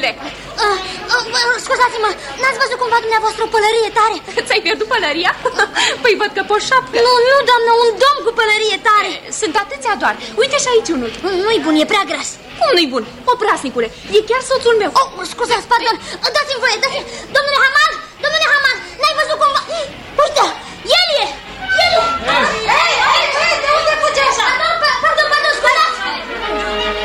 trec. Scuzați-mă, n-ați văzut cumva dumneavoastră o pălărie tare? Ți-ai pierdut pălăria? Păi văd că poșapcă. Nu, doamnă, un domn cu pălărie tare. Sunt atâția doar. Uite și aici unul. Nu-i bun, e prea gras. Cum nu-i bun? Oprasnicule, e chiar soțul meu. Scuzați, pardon, dați-mi voie, Domnule Haman!